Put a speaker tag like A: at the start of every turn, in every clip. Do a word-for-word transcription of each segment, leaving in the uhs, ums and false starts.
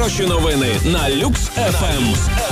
A: Хороші новини на Люкс еф ем.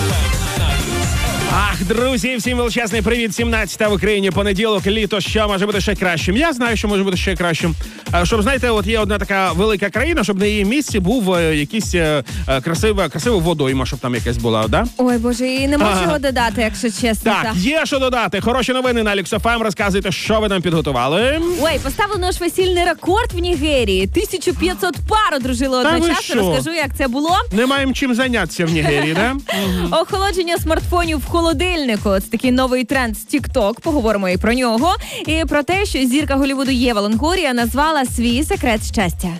B: Ах, друзі, всім величезний привіт. сімнадцята в Україні, понеділок, літо. Що може бути ще кращим? Я знаю, що може бути ще кращим. Щоб, знаєте, от є одна така велика країна, щоб на її місці був якийсь красива, красива водойма, щоб там якась була, да?
C: Ой, Боже, і нема ага. чого додати, якщо чесно.
B: Так, є що додати. Хороші новини на Люкс еф ем. Розказуйте, що ви нам підготували.
C: Ой, поставлено ж весільний рекорд в Нігерії. тисяча п'ятсот пар одружило одночасно. Розкажу, як це було.
B: Не маємо чим зайнятися в Нігерії, да?
C: Охолодження смартфонів в холодильнику. Це такий новий тренд з TikTok. Поговоримо і про нього. І про те, що зірка Голлівуду Єва Лонгорія назвала свій секрет щастя.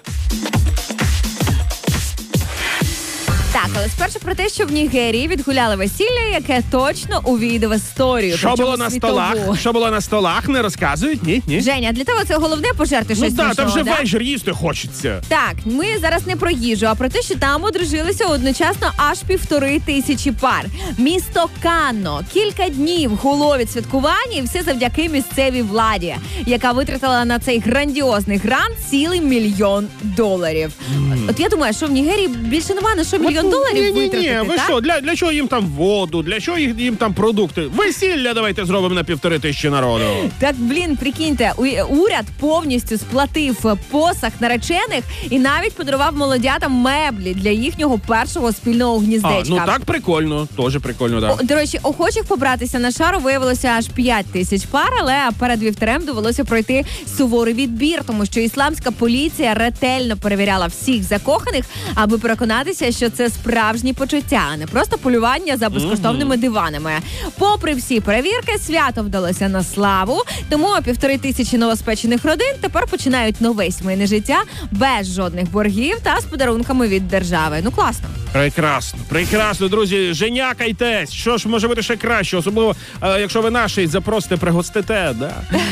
C: Так, але спершу про те, що в Нігерії відгуляли весілля, яке точно увійде в історію.
B: Що було на
C: світову.
B: столах? Що було на столах? Не розказують? Ні, ні.
C: Женя, для того це головне пожерти щось
B: ну,
C: смішного,
B: да, там вже
C: да?
B: вечір їсти хочеться.
C: Так, ми зараз не про їжу, а про те, що там одружилися одночасно аж півтори тисячі пар. Місто Канно. Кілька днів гуло від святкування, і все завдяки місцевій владі, яка витратила на цей грандіозний грант цілий мільйон доларів. Mm. От я думаю, що в Нігерії більше нема на що мільйон доларів ні, витратити,
B: ні, ні, ви
C: так?
B: що, для, для чого їм там воду, для чого їм, їм там продукти? Весілля давайте зробимо на півтори тисячі народу.
C: Так, блін, прикиньте, уряд повністю сплатив посаг наречених і навіть подарував молодятам меблі для їхнього першого спільного гніздечка.
B: А, ну так прикольно, теж прикольно, так.
C: Да. До речі, охочих побратися на шару виявилося аж п'ять тисяч пар, але перед вівтарем довелося пройти суворий відбір, тому що ісламська поліція ретельно перевіряла всіх закоханих, аби переконатися, що це справжні почуття, а не просто полювання за безкоштовними mm-hmm. диванами. Попри всі перевірки, свято вдалося на славу, тому півтори тисячі новоспечених родин тепер починають нове сімейне життя без жодних боргів та з подарунками від держави. Ну, класно.
B: Прекрасно, прекрасно, друзі, женякайтесь. Що ж може бути ще краще, особливо, е, якщо ви наші запросите, пригостите, да?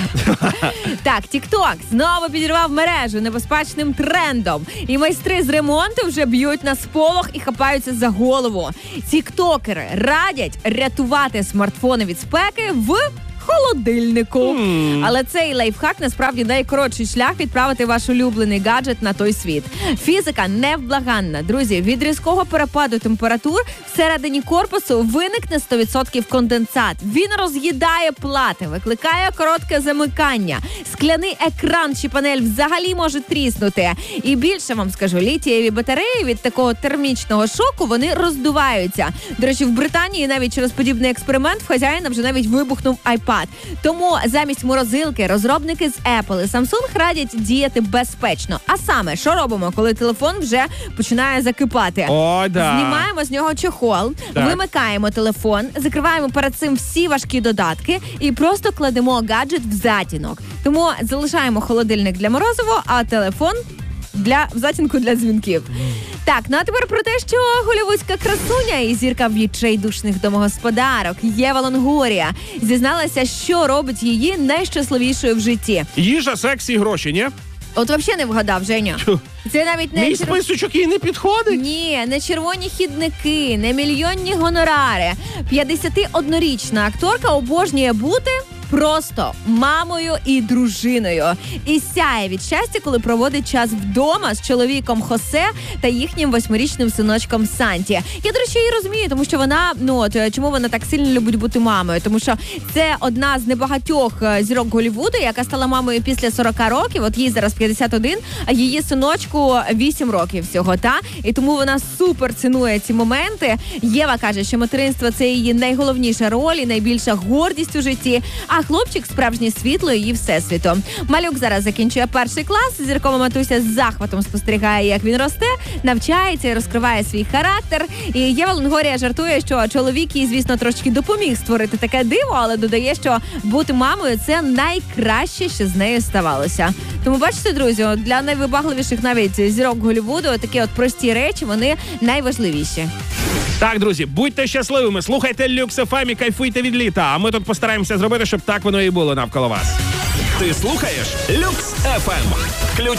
C: Так, TikTok знову підірвав мережу небезпечним трендом. І майстри з ремонту вже б'ють на сполох і хапаються за голову. Тіктокери радять рятувати смартфони від спеки в холодильнику. Mm. Але цей лайфхак насправді найкоротший шлях відправити ваш улюблений гаджет на той світ. Фізика невблаганна. Друзі, від різкого перепаду температур всередині корпусу виникне сто відсотків конденсат. Він роз'їдає плати, викликає коротке замикання. Скляний екран чи панель взагалі може тріснути. І більше вам скажу, літієві батареї від такого термічного шоку, вони роздуваються. До речі, в Британії навіть через подібний експеримент в хазяїна вже навіть вибухнув iPad. Тому замість морозилки розробники з Apple і Samsung радять діяти безпечно. А саме, що робимо, коли телефон вже починає закипати?
B: О, да.
C: Знімаємо з нього чохол, так. вимикаємо телефон, закриваємо перед цим всі важкі додатки і просто кладемо гаджет в затінок. Тому залишаємо холодильник для морозива, а телефон для в затінку для дзвінків. Так, ну а тепер про те, що голлівудська красуня і зірка відчайдушних домогосподарок Єва Лонгорія зізналася, що робить її найщасливішою в житті.
B: Їжа, секс і гроші, ні?
C: От взагалі не вгадав, Женя. Це навіть не
B: Мій черв... списочок їй не підходить?
C: Ні, не червоні хідники, не мільйонні гонорари. п'ятдесятиоднорічна акторка обожнює бути просто мамою і дружиною. І сяє від щастя, коли проводить час вдома з чоловіком Хосе та їхнім восьмирічним синочком Санті. Я, до речі, її розумію, тому що вона, ну от, чому вона так сильно любить бути мамою? Тому що це одна з небагатьох зірок Голлівуду, яка стала мамою після сорок років. От їй зараз п'ятдесят один, а її синочку вісім років всього, та? І тому вона супер цінує ці моменти. Єва каже, що материнство – це її найголовніша роль і найбільша гордість у житті. А хлопчик – справжнє світло її всесвіту. Малюк зараз закінчує перший клас, зіркова матуся з захватом спостерігає, як він росте, навчається і розкриває свій характер. І Єва Лонгорія жартує, що чоловік їй, звісно, трошки допоміг створити таке диво, але додає, що бути мамою – це найкраще, що з нею ставалося. Тому, бачите, друзі, для найвибагливіших навіть зірок Голлівуду такі от прості речі, вони найважливіші.
B: Так, друзі, будьте щасливими, слухайте Люкс еф ем і кайфуйте від літа, а ми тут постараємося зробити, щоб так воно і було навколо вас.
A: Ти слухаєш Люкс еф ем.